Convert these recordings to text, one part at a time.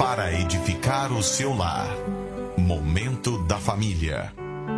para edificar o seu lar. Momento da Família.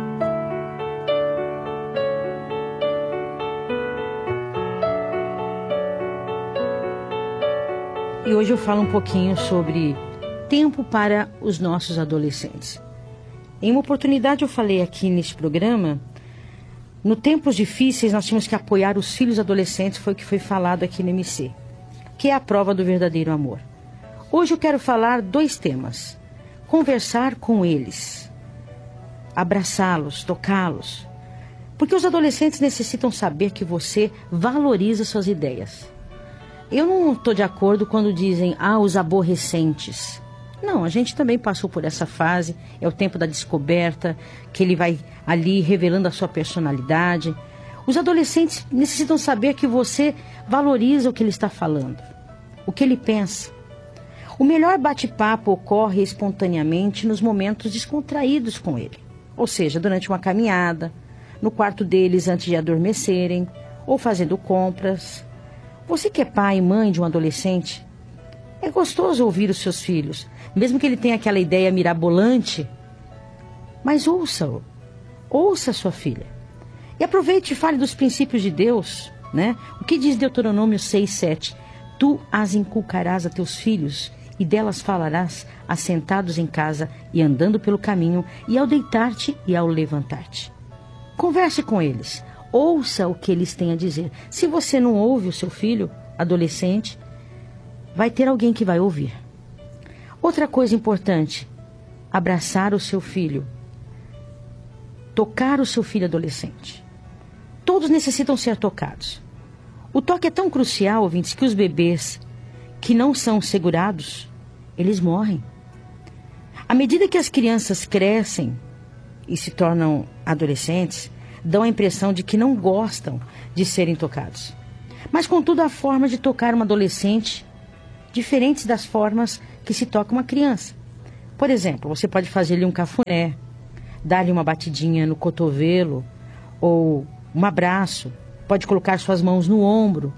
E hoje eu falo um pouquinho sobre tempo para os nossos adolescentes. Em uma oportunidade eu falei aqui neste programa, no tempos difíceis nós tínhamos que apoiar os filhos adolescentes, foi o que foi falado aqui no MC, que é a prova do verdadeiro amor. Hoje eu quero falar 2 temas. Conversar com eles, abraçá-los, tocá-los. Porque os adolescentes necessitam saber que você valoriza suas ideias. Eu não estou de acordo quando dizem, os aborrecentes. Não, a gente também passou por essa fase, é o tempo da descoberta, que ele vai ali revelando a sua personalidade. Os adolescentes necessitam saber que você valoriza o que ele está falando, o que ele pensa. O melhor bate-papo ocorre espontaneamente nos momentos descontraídos com ele. Ou seja, durante uma caminhada, no quarto deles antes de adormecerem, ou fazendo compras. Você que é pai e mãe de um adolescente, é gostoso ouvir os seus filhos, mesmo que ele tenha aquela ideia mirabolante, mas ouça-o, ouça a sua filha. E aproveite e fale dos princípios de Deus, né? O que diz Deuteronômio 6:7? Tu as inculcarás a teus filhos, e delas falarás, assentados em casa e andando pelo caminho, e ao deitar-te e ao levantar-te. Converse com eles. Ouça o que eles têm a dizer. Se você não ouve o seu filho, adolescente, vai ter alguém que vai ouvir. Outra coisa importante, abraçar o seu filho. Tocar o seu filho adolescente. Todos necessitam ser tocados. O toque é tão crucial, ouvintes, que os bebês que não são segurados, eles morrem. À medida que as crianças crescem e se tornam adolescentes, dão a impressão de que não gostam de serem tocados. Mas, contudo, há formas de tocar um adolescente diferentes das formas que se toca uma criança. Por exemplo, você pode fazer-lhe um cafuné, dar-lhe uma batidinha no cotovelo ou um abraço, pode colocar suas mãos no ombro,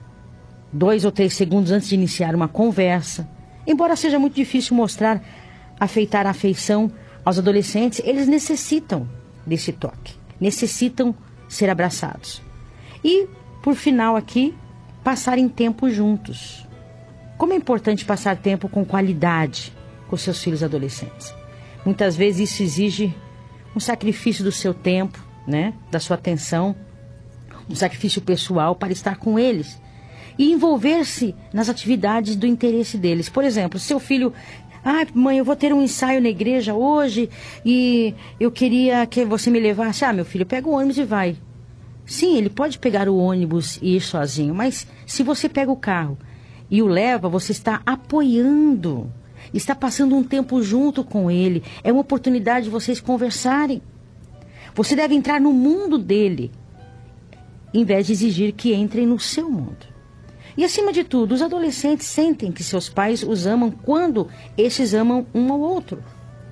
2 ou 3 segundos antes de iniciar uma conversa. Embora seja muito difícil afeitar a afeição aos adolescentes, eles necessitam desse toque. Necessitam ser abraçados. E, por final aqui, passarem tempo juntos. Como é importante passar tempo com qualidade com seus filhos adolescentes. Muitas vezes isso exige um sacrifício do seu tempo, né? Da sua atenção, um sacrifício pessoal para estar com eles. E envolver-se nas atividades do interesse deles. Por exemplo, seu filho... mãe, eu vou ter um ensaio na igreja hoje e eu queria que você me levasse. Meu filho, pega o ônibus e vai. Sim, ele pode pegar o ônibus e ir sozinho, mas se você pega o carro e o leva, você está apoiando, está passando um tempo junto com ele. É uma oportunidade de vocês conversarem. Você deve entrar no mundo dele, em vez de exigir que entrem no seu mundo. E, acima de tudo, os adolescentes sentem que seus pais os amam quando estes amam um ao outro.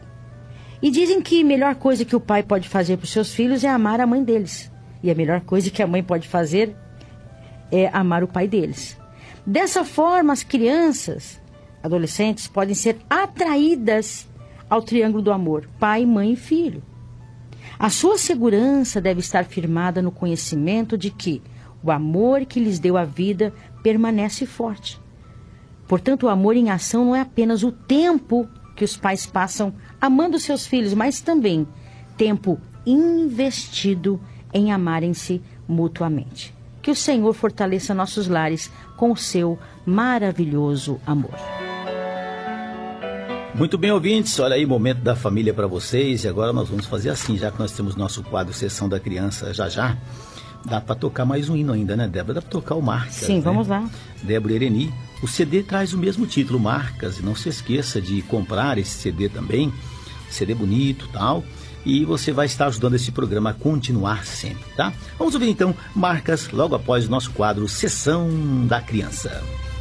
E dizem que a melhor coisa que o pai pode fazer para os seus filhos é amar a mãe deles. E a melhor coisa que a mãe pode fazer é amar o pai deles. Dessa forma, as crianças, adolescentes, podem ser atraídas ao triângulo do amor, pai, mãe e filho. A sua segurança deve estar firmada no conhecimento de que o amor que lhes deu a vida permanece forte. Portanto, o amor em ação não é apenas o tempo que os pais passam amando seus filhos, mas também tempo investido em amarem-se mutuamente. Que o Senhor fortaleça nossos lares com o seu maravilhoso amor. Muito bem, ouvintes, olha aí o momento da família para vocês. E agora nós vamos fazer assim, já que nós temos nosso quadro Sessão da Criança já. Dá para tocar mais um hino ainda, né, Débora? Dá para tocar o Marcas. Sim, né? Vamos lá. Débora Ereni. O CD traz o mesmo título, Marcas. E não se esqueça de comprar esse CD também. CD bonito e tal. E você vai estar ajudando esse programa a continuar sempre, tá? Vamos ouvir então Marcas logo após o nosso quadro Sessão da Criança.